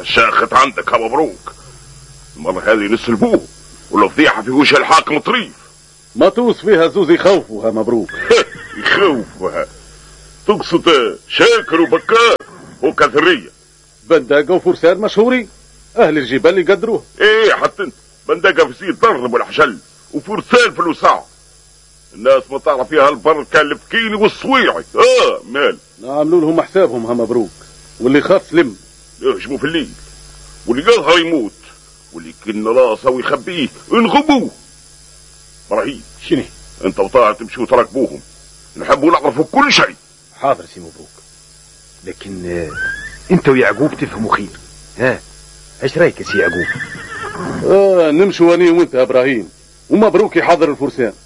شاخت عندك يا مبروك. المرة هذه نسلبوه والفضيحة في وجه الحاكم طريف. ما توص فيها زوز يخوفوها مبروك. يخوفوها؟ تقصد شاكر وبكار وكثرية؟ بندقة وفرسان مشهورين، اهل الجبال يقدروها. ايه حتى انت بندقة في سيد ضرب والحشل وفرسان في الوسع. الناس ما تعرف فيها البركة الفكيني والصويعي. مال نعملوا لهم حسابهم ها مبروك، واللي خاف سلم. يهجموا في الليل واللي يظهر يموت واللي كن راسه ويخبيه انغبوه. ابراهيم شنو انت وطاهر تمشوا تركبوهم، نحبوا نعرفوا كل شيء. حاضر سي مبروك، لكن انت ويعقوب تفهموا خير. ها ايش رايك يا سي يعقوب؟ نمشوا اني وانت يا ابراهيم، ومبروك يحضر الفرسان.